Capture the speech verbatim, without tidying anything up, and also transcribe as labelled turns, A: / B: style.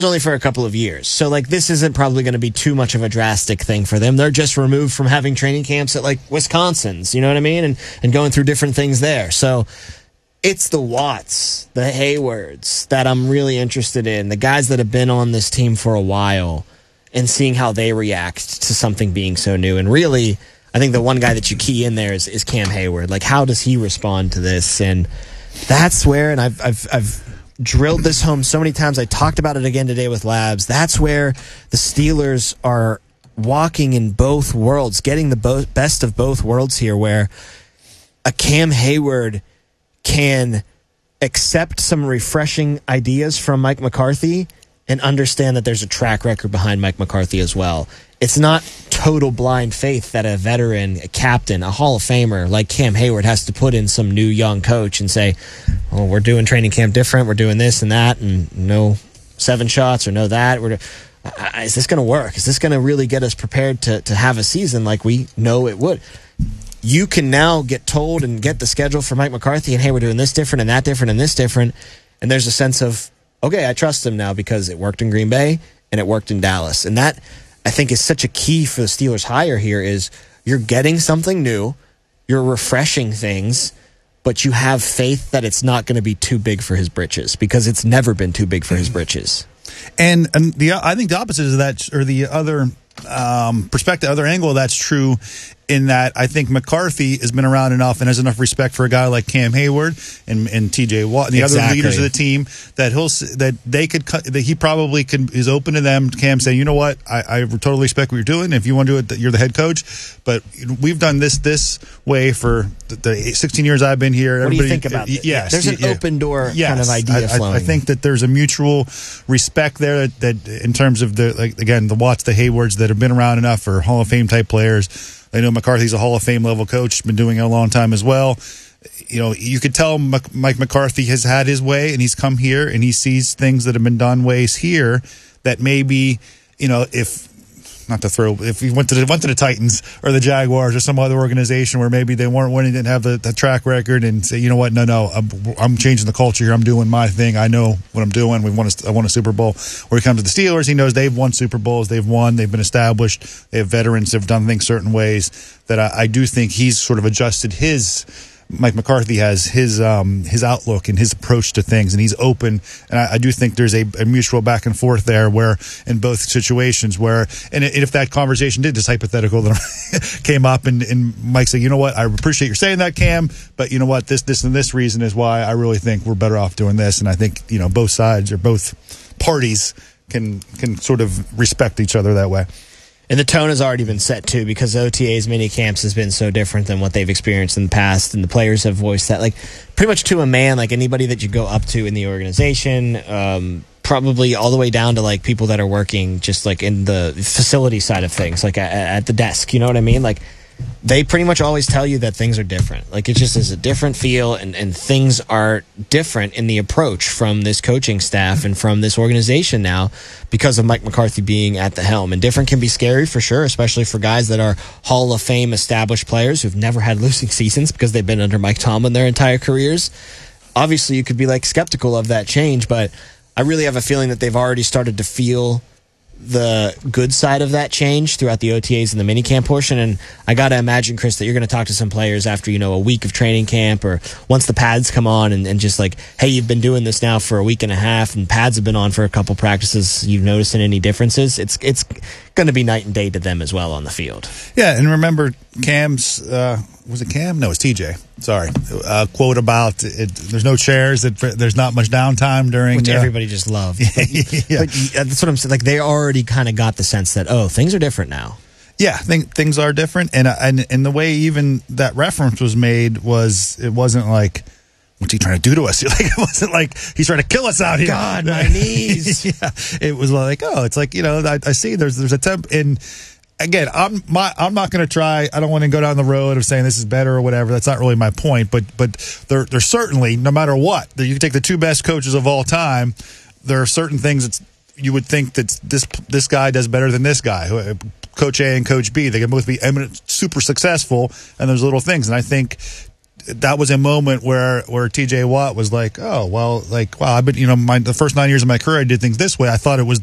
A: only for a couple of years. So, like, this isn't probably going to be too much of a drastic thing for them. They're just removed from having training camps at, like, Wisconsin's, you know what I mean? And, and going through different things there. So, it's the Watts, the Haywards that I'm really interested in, the guys that have been on this team for a while and seeing how they react to something being so new. And really, I think the one guy that you key in there is, is Cam Hayward. Like, how does he respond to this? And that's where, and I've, I've, I've, drilled this home so many times. I talked about it again today with Labs. That's where the Steelers are walking in both worlds, getting the bo- best of both worlds here, where a Cam Hayward can accept some refreshing ideas from Mike McCarthy and understand that there's a track record behind Mike McCarthy as well. It's not total blind faith that a veteran, a captain, a Hall of Famer like Cam Hayward has to put in some new young coach and say, oh, we're doing training camp different, we're doing this and that, and no seven shots or no that. We're, uh, is this going to work? Is this going to really get us prepared to, to have a season like we know it would? You can now get told and get the schedule for Mike McCarthy, and hey, we're doing this different and that different and this different, and there's a sense of, okay, I trust him now because it worked in Green Bay and it worked in Dallas. And that, I think, is such a key for the Steelers' hire here is you're getting something new, you're refreshing things, but you have faith that it's not going to be too big for his britches because it's never been too big for his britches.
B: And, and the I think the opposite of that, or the other um, perspective, other angle, that's true in that I think McCarthy has been around enough and has enough respect for a guy like Cam Hayward and, and T J Watt and the
A: exactly.
B: other leaders of the team that he'll that they could that he probably can is open to them. Cam saying, you know what, I, I totally respect what you're doing. If you want to do it, you're the head coach. But we've done this this way for the, the sixteen years I've been here.
A: What do you think about this?
B: Yes,
A: there's an
B: yeah,
A: open door
B: yes,
A: kind of idea
B: I,
A: flowing.
B: I, I think that there's a mutual respect there that, that in terms of the like again the Watts, the Haywards that have been around enough for Hall of Fame type players. I know McCarthy's a Hall of Fame level coach, been doing it a long time as well. You know, you could tell Mike McCarthy has had his way, and he's come here and he sees things that have been done ways here that maybe, you know, if not to throw, if he went to the, went to the Titans or the Jaguars or some other organization where maybe they weren't winning, didn't have the, the track record, and say, you know what, no, no, I'm, I'm changing the culture here. I'm doing my thing. I know what I'm doing. We won a, I won a Super Bowl. Where he comes to the Steelers, he knows they've won Super Bowls. They've won. They've been established. They have veterans. They've done things certain ways that I, I do think he's sort of adjusted his. Mike McCarthy has his um, his outlook and his approach to things, and he's open. And I, I do think there's a, a mutual back and forth there, where in both situations, where and if that conversation did, just hypothetical, that came up, and, and Mike said, you know what, I appreciate you saying that, Cam, but you know what, this this and this reason is why I really think we're better off doing this. And I think you know both sides or both parties can can sort of respect each other that way.
A: And the tone has already been set, too, because O T As, mini camps has been so different than what they've experienced in the past, and the players have voiced that. Like, pretty much to a man, like anybody that you go up to in the organization, um, probably all the way down to, like, people that are working just, like, in the facility side of things, like, at, at the desk, you know what I mean? Like, they pretty much always tell you that things are different. Like, it just is a different feel, and, and things are different in the approach from this coaching staff and from this organization now because of Mike McCarthy being at the helm. And different can be scary for sure, especially for guys that are Hall of Fame established players who've never had losing seasons because they've been under Mike Tomlin their entire careers. Obviously, you could be, like, skeptical of that change, but I really have a feeling that they've already started to feel the good side of that change throughout the O T As and the minicamp portion. And I got to imagine, Chris, that you're going to talk to some players after, you know, a week of training camp or once the pads come on and, and just like, hey, you've been doing this now for a week and a half and pads have been on for a couple practices. You've noticed any differences? It's, it's going to be night and day to them as well on the field.
B: Yeah. And remember Cam's, uh, was it Cam? No, it's T J. Sorry. Uh, quote about it, there's no chairs, it, there's not much downtime during.
A: Which
B: uh,
A: everybody just loved.
B: yeah.
A: But that's what I'm saying. Like, they already kind of got the sense that, oh, things are different now.
B: Yeah, I think things are different. And, and, and the way even that reference was made was, it wasn't like, what's he trying to do to us? Like, it wasn't like he's trying to kill us out here.
A: God, my knees.
B: Yeah. It was like, oh, it's like, you know, I, I see there's, there's a temp in. Again, I'm my I'm not going to try. I don't want to go down the road of saying this is better or whatever. That's not really my point. But but there there's certainly, no matter what, that you can take the two best coaches of all time. There are certain things that you would think that this this guy does better than this guy. Coach A and Coach B, they can both be eminent, super successful, and there's little things. And I think that was a moment where where T J Watt was like, oh well, like wow, I've been you know my the first nine years of my career I did things this way. I thought it was